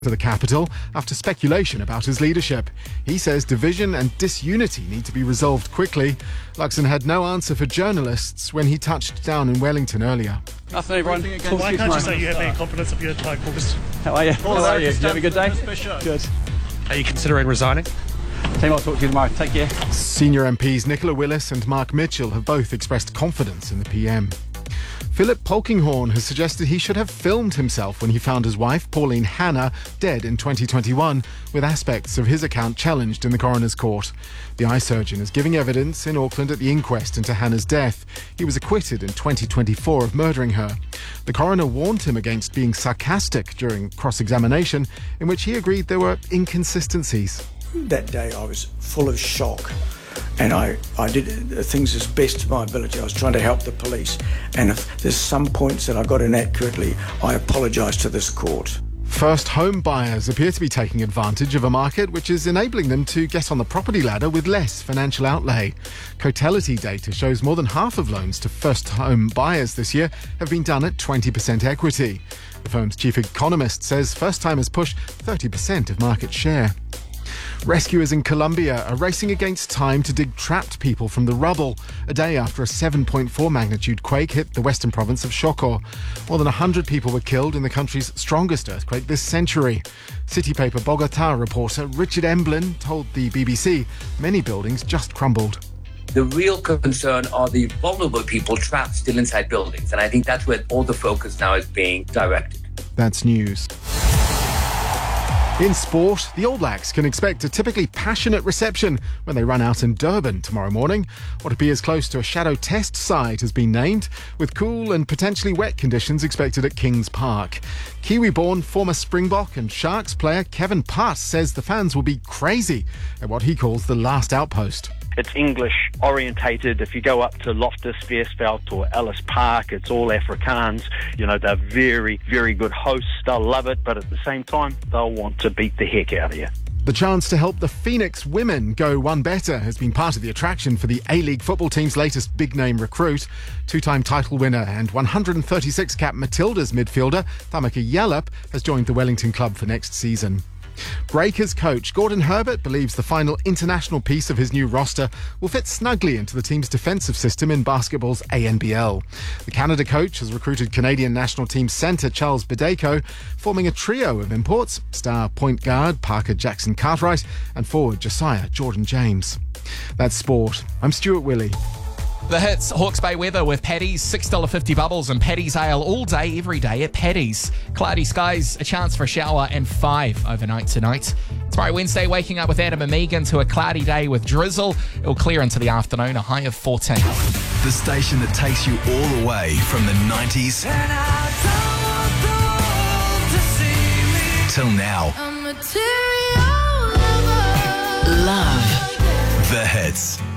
to the capital after speculation about his leadership. He says division and disunity need to be resolved quickly. Luxon had no answer for journalists when he touched down in Wellington earlier. Afternoon, everyone. Why can't you say you have any confidence of your high caucus? How are you? How are you? Did you have a good day? Good. Are you considering resigning? Team, I'll talk to you tomorrow. Take care. Senior MPs Nicola Willis and Mark Mitchell have both expressed confidence in the PM. Philip Polkinghorne has suggested he should have filmed himself when he found his wife, Pauline Hanna, dead in 2021, with aspects of his account challenged in the coroner's court. The eye surgeon is giving evidence in Auckland at the inquest into Hanna's death. He was acquitted in 2024 of murdering her. The coroner warned him against being sarcastic during cross-examination, in which he agreed there were inconsistencies. That day I was full of shock. And I did things as best to my ability. I was trying to help the police. And if there's some points that I got inaccurately, I apologise to this court. First home buyers appear to be taking advantage of a market which is enabling them to get on the property ladder with less financial outlay. Cotality data shows more than half of loans to first home buyers this year have been done at 20% equity. The firm's chief economist says first-timers push 30% of market share. Rescuers in Colombia are racing against time to dig trapped people from the rubble, a day after a 7.4 magnitude quake hit the western province of Chocó. More than 100 people were killed in the country's strongest earthquake this century. City paper Bogotá reporter Richard Emblin told the BBC many buildings just crumbled. The real concern are the vulnerable people trapped still inside buildings, and I think that's where all the focus now is being directed. That's news. In sport, the All Blacks can expect a typically passionate reception when they run out in Durban tomorrow morning. What appears close to a shadow test side has been named, with cool and potentially wet conditions expected at Kings Park. Kiwi-born former Springbok and Sharks player Kevin Putt says the fans will be crazy at what he calls the last outpost. It's English orientated. If you go up to Loftus Versfeld or Ellis Park, it's all Afrikaans. You know, they're very, very good hosts. They'll love it, but at the same time, they'll want to beat the heck out of you. The chance to help the Phoenix women go one better has been part of the attraction for the A-League football team's latest big-name recruit. Two-time title winner and 136-cap Matildas midfielder Thamika Yallop has joined the Wellington club for next season. Breakers coach Gordon Herbert believes the final international piece of his new roster will fit snugly into the team's defensive system in basketball's ANBL. The Canada coach has recruited Canadian national team centre Charles Bideko, forming a trio of imports: star point guard Parker Jackson Cartwright and forward Josiah Jordan James. That's sport. I'm Stuart Willey. The hits, Hawke's Bay weather with Paddy's, $6.50 bubbles and Paddy's Ale all day, every day at Paddy's. Cloudy skies, a chance for a shower and 5 overnight tonight. Tomorrow Wednesday, waking up with Adam and Megan to a cloudy day with drizzle. It'll clear into the afternoon, a high of 14. The station that takes you all the way from the 90s till now. A material lover. Love the hits.